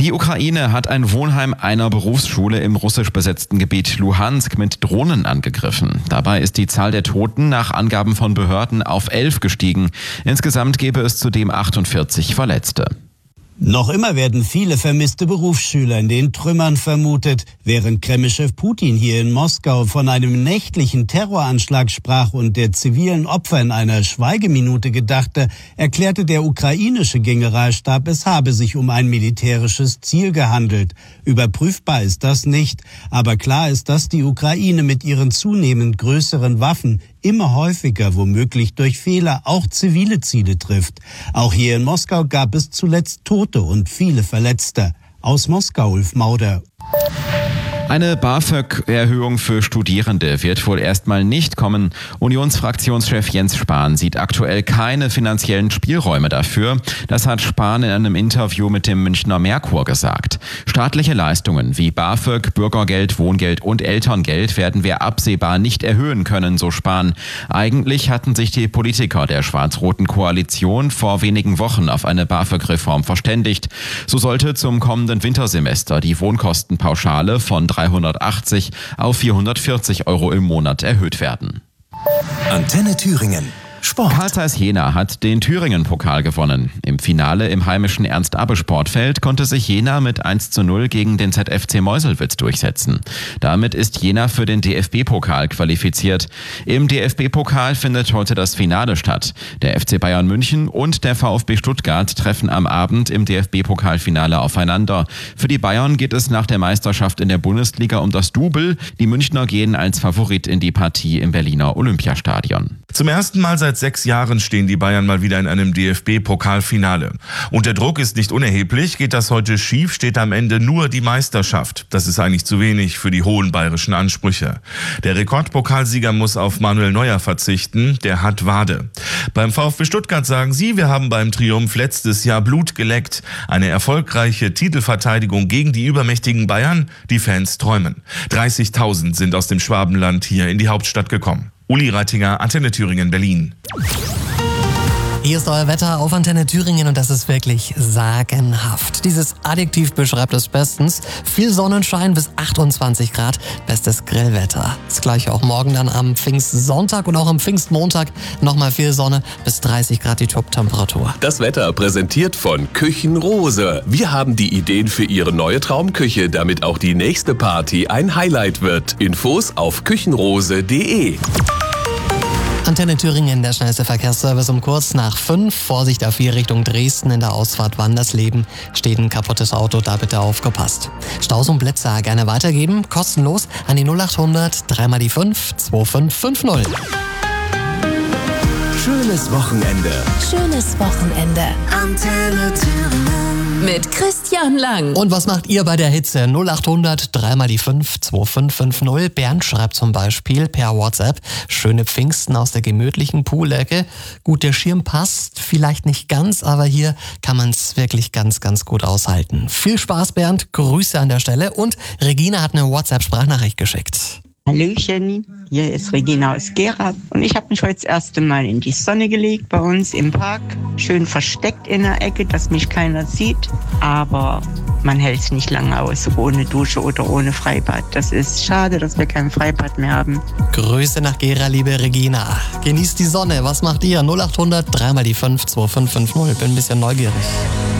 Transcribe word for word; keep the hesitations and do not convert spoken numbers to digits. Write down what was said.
Die Ukraine hat ein Wohnheim einer Berufsschule im russisch besetzten Gebiet Luhansk mit Drohnen angegriffen. Dabei ist die Zahl der Toten nach Angaben von Behörden auf elf gestiegen. Insgesamt gäbe es zudem achtundvierzig Verletzte. Noch immer werden viele vermisste Berufsschüler in den Trümmern vermutet. Während Kremlchef Putin hier in Moskau von einem nächtlichen Terroranschlag sprach und der zivilen Opfer in einer Schweigeminute gedachte, erklärte der ukrainische Generalstab, es habe sich um ein militärisches Ziel gehandelt. Überprüfbar ist das nicht, aber klar ist, dass die Ukraine mit ihren zunehmend größeren Waffen immer häufiger, womöglich durch Fehler, auch zivile Ziele trifft. Auch hier in Moskau gab es zuletzt Tote und viele Verletzte. Aus Moskau, Ulf Mauder. Eine BAföG-Erhöhung für Studierende wird wohl erstmal nicht kommen. Unionsfraktionschef Jens Spahn sieht aktuell keine finanziellen Spielräume dafür. Das hat Spahn in einem Interview mit dem Münchner Merkur gesagt. Staatliche Leistungen wie BAföG, Bürgergeld, Wohngeld und Elterngeld werden wir absehbar nicht erhöhen können, so Spahn. Eigentlich hatten sich die Politiker der schwarz-roten Koalition vor wenigen Wochen auf eine BAföG-Reform verständigt. So sollte zum kommenden Wintersemester die Wohnkostenpauschale von dreihundertachtzig auf vierhundertvierzig Euro im Monat erhöht werden. Antenne Thüringen. Sport. Carl Zeiss Jena hat den Thüringen-Pokal gewonnen. Im Finale im heimischen Ernst-Abbe-Sportfeld konnte sich Jena mit eins zu null gegen den Z F C Meuselwitz durchsetzen. Damit ist Jena für den D F B-Pokal qualifiziert. Im D F B-Pokal findet heute das Finale statt. Der F C Bayern München und der VfB Stuttgart treffen am Abend im D F B-Pokalfinale aufeinander. Für die Bayern geht es nach der Meisterschaft in der Bundesliga um das Double. Die Münchner gehen als Favorit in die Partie im Berliner Olympiastadion. Zum ersten Mal seit sechs Jahren stehen die Bayern mal wieder in einem D F B-Pokalfinale. Und der Druck ist nicht unerheblich. Geht das heute schief, steht am Ende nur die Meisterschaft. Das ist eigentlich zu wenig für die hohen bayerischen Ansprüche. Der Rekordpokalsieger muss auf Manuel Neuer verzichten. Der hat Wade. Beim VfB Stuttgart sagen sie, wir haben beim Triumph letztes Jahr Blut geleckt. Eine erfolgreiche Titelverteidigung gegen die übermächtigen Bayern. Die Fans träumen. dreißigtausend sind aus dem Schwabenland hier in die Hauptstadt gekommen. Uli Reitinger, Antenne Thüringen, Berlin. Hier ist euer Wetter auf Antenne Thüringen und das ist wirklich sagenhaft. Dieses Adjektiv beschreibt es bestens. Viel Sonnenschein bis achtundzwanzig Grad, bestes Grillwetter. Das gleiche auch morgen dann am Pfingstsonntag und auch am Pfingstmontag. Nochmal viel Sonne bis dreißig Grad die Top-Temperatur. Das Wetter präsentiert von Küchenrose. Wir haben die Ideen für Ihre neue Traumküche, damit auch die nächste Party ein Highlight wird. Infos auf küchenrose punkt de. Antenne Thüringen, der schnellste Verkehrsservice um kurz nach fünf. Vorsicht A vier Richtung Dresden in der Ausfahrt Wandersleben. Steht ein kaputtes Auto, da bitte aufgepasst. Staus und Blitzer gerne weitergeben, kostenlos an die null achthundert drei mal die fünf zwei fünf fünf null. Schönes Wochenende. Schönes Wochenende. Antenne Thüringen. Mit Christian Lang. Und was macht ihr bei der Hitze? null achthundert drei mal die fünf zwei fünf fünf null. Bernd schreibt zum Beispiel per WhatsApp: Schöne Pfingsten aus der gemütlichen Poolecke. Gut, der Schirm passt, vielleicht nicht ganz, aber hier kann man es wirklich ganz, ganz gut aushalten. Viel Spaß, Bernd. Grüße an der Stelle. Und Regina hat eine WhatsApp-Sprachnachricht geschickt. Hallöchen, hier ist Regina aus Gera und ich habe mich heute das erste Mal in die Sonne gelegt bei uns im Park. Schön versteckt in der Ecke, dass mich keiner sieht, aber man hält es nicht lange aus, ohne Dusche oder ohne Freibad. Das ist schade, dass wir kein Freibad mehr haben. Grüße nach Gera, liebe Regina. Genießt die Sonne. Was macht ihr? null achthundert drei mal die fünf zwei fünf fünf null. Bin ein bisschen neugierig.